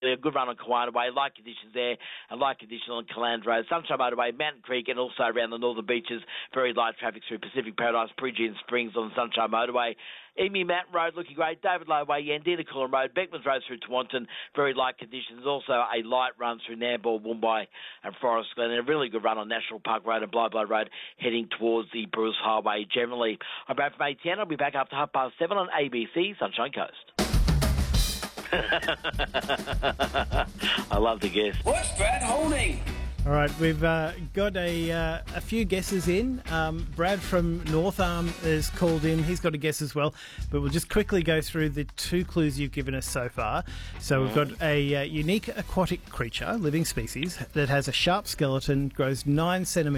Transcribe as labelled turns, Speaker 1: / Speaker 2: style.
Speaker 1: a good run on Kiwana Way, light conditions there, and light conditions on Calandra Road, Sunshine Motorway, Mountain Creek, and also around the northern beaches, very light traffic through Pacific Paradise, Bridgie and Springs on the Sunshine Motorway. Emu Mountain Road looking great, David Low Way, Yandina Coolen Road, Beckmans Road through Tewantin, very light conditions, also a light run through Nambour, Woombye and Forest Glen, and a really good run on National Park Road and Blythe Road heading towards the Bruce Highway generally. I'm Brad from ATN. I'll be back after 7:30 on ABC Sunshine Coast. I love the guess.
Speaker 2: What's Brad holding?
Speaker 3: All right, we've got a few guesses in. Brad from North Arm has called in. He's got a guess as well, but we'll just quickly go through the 2 clues you've given us so far. So we've got a unique aquatic creature, living species, that has a sharp skeleton, grows 9 centimetres